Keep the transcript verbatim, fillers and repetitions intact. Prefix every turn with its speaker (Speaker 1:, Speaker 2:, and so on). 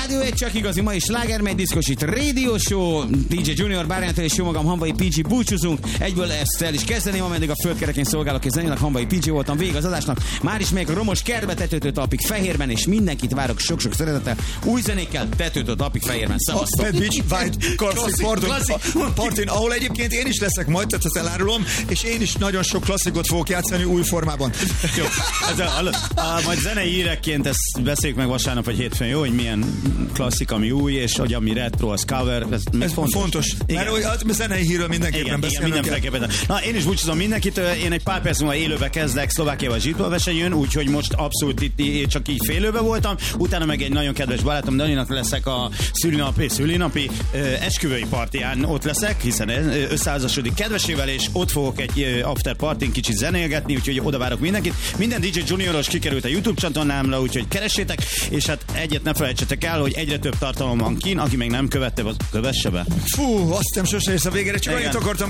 Speaker 1: Rádió egy csak igazi, ma is slágermegy diszkosít Radio Show, dé dzsé Junior Báránytól és jó magam, Hamvai pé gé búcsúzunk. Egyből ezt el is kezdeném, ameddig a földkerekén szolgálok és zenének. Hamvai pé gé voltam, végig az adásnak. Már is megyek a romos kertbe, tetőtől talpig Fehérben, és mindenkit várok sok-sok szeretettel. Új zenékkel, tetőtől talpig Fehérben. Szevasztok!
Speaker 2: Bad Beach, White, Classic, pardon, a partin, ahol egyébként én is leszek majd, tehát ezt elárulom, és én is nagyon sok klasszikot fogok játszani új formában.
Speaker 3: Jó, ez a, a, a, majd zenei hírekként ezt beszéljük meg vasárnap vagy hétfőn, jó, hogy milyen klasszik, ami új, és hogy ami retro, az cover. Ez,
Speaker 2: ez fontos. fontos. Mert a zenei hírről mindenképpen beszélünk.
Speaker 3: Igen, na, én is búcsúzom mindenkit, én egy pár perc múlva élőbe kezdek Szlovákiával Zsitva versenyen, úgyhogy most abszolút itt, itt csak így félőbe voltam, utána meg egy nagyon kedves barátom Daninak leszek a szülinapi, szülinapi uh, esküvői partiján, ott leszek, hiszen összeházasodik kedvesével, és ott fogok egy uh, after partin kicsit zenélgetni, úgyhogy oda várok mindenkit. Minden dé dzsé Junioros kikerült a YouTube csatornámra, úgyhogy keressétek, és hát egyet ne felejtsetek el, hogy egyre több tartalom van kín, aki még nem követte, az kövesse be.
Speaker 2: Fú, azt nem sose ész a végére, csak annyit akartam